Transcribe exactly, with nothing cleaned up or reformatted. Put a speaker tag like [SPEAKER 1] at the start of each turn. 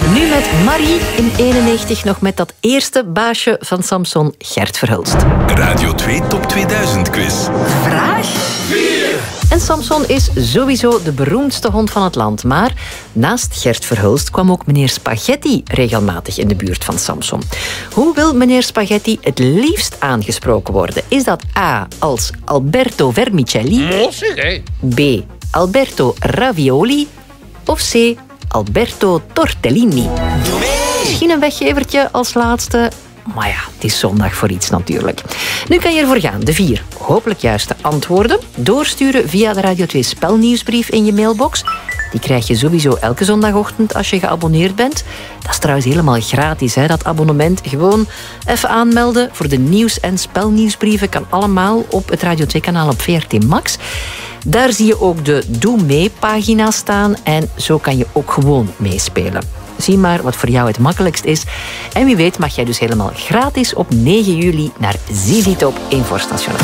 [SPEAKER 1] Nu met Marie in eenennegentig nog met dat eerste baasje van Samson, Gert Verhulst.
[SPEAKER 2] Radio twee Top tweeduizend quiz.
[SPEAKER 1] Vraag vier. En Samson is sowieso de beroemdste hond van het land. Maar naast Gert Verhulst kwam ook meneer Spaghetti regelmatig in de buurt van Samson. Hoe wil meneer Spaghetti het liefst aangesproken worden? Is dat A als Alberto Vermicelli? B. Alberto Ravioli? Of C. Alberto Tortellini? Misschien een weggevertje als laatste. Maar ja, het is zondag voor iets natuurlijk. Nu kan je ervoor gaan. De vier hopelijk juiste antwoorden doorsturen via de Radio twee spelnieuwsbrief in je mailbox. Die krijg je sowieso elke zondagochtend als je geabonneerd bent. Dat is trouwens helemaal gratis, hè, dat abonnement. Gewoon even aanmelden voor de nieuws- en spelnieuwsbrieven. Kan allemaal op het Radio twee kanaal op V R T Max. Daar zie je ook de Doe Mee-pagina staan. En zo kan je ook gewoon meespelen. Zie maar wat voor jou het makkelijkst is. En wie weet mag jij dus helemaal gratis op negen juli naar Zizi Top in Voorst Nationaal.